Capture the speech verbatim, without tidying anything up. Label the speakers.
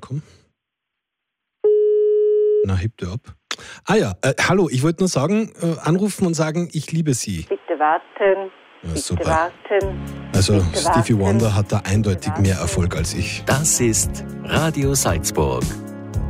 Speaker 1: komm. Na, hebt er ab. Ah ja, äh, hallo, ich wollte nur sagen, äh, anrufen und sagen, ich liebe Sie.
Speaker 2: Bitte warten.
Speaker 1: Ja,
Speaker 2: Bitte
Speaker 1: super.
Speaker 2: warten.
Speaker 1: Also
Speaker 2: Bitte
Speaker 1: Stevie
Speaker 2: warten.
Speaker 1: Wonder hat da eindeutig mehr Erfolg als ich.
Speaker 3: Das ist Radio Salzburg.